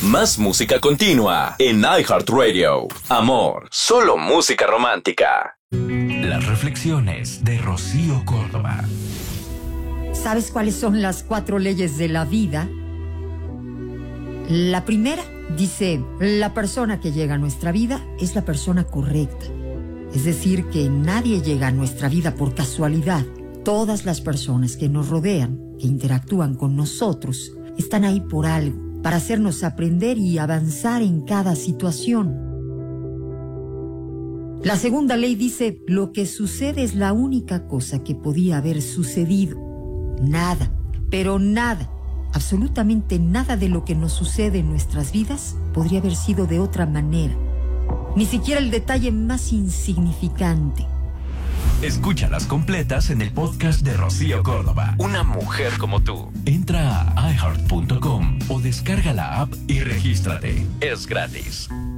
Más música continua en iHeartRadio. Amor, solo música romántica. Las reflexiones de Rocío Córdoba. ¿Sabes cuáles son las 4 leyes de la vida? La primera dice, la persona que llega a nuestra vida es la persona correcta. Es decir, que nadie llega a nuestra vida por casualidad. Todas las personas que nos rodean, que interactúan con nosotros, están ahí por algo, para hacernos aprender y avanzar en cada situación. La segunda ley dice, lo que sucede es la única cosa que podía haber sucedido. Nada, pero nada, absolutamente nada de lo que nos sucede en nuestras vidas podría haber sido de otra manera. Ni siquiera el detalle más insignificante. Escúchalas completas en el podcast de Rocío Córdoba. Una mujer como tú. Entra a iHeart.com o descarga la app y regístrate. Es gratis.